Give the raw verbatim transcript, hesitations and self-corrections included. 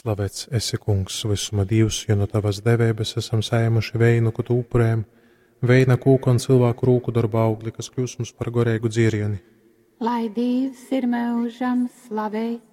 Slavēts esi, Kungs, visuma Dievs, jo no tavas devības esam saēmuši veinu, ko tu upurējam, veina kūka un cilvēku rūku darba augli, kas kļūs mums par gorēgu dzirieni. Lai Dievs ir mūžam slavēt.